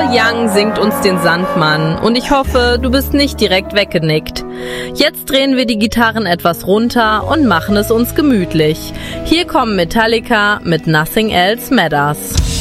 Neil Young singt uns den Sandmann und ich hoffe, du bist nicht direkt weggenickt. Jetzt drehen wir die Gitarren etwas runter und machen es uns gemütlich. Hier kommen Metallica mit Nothing Else Matters.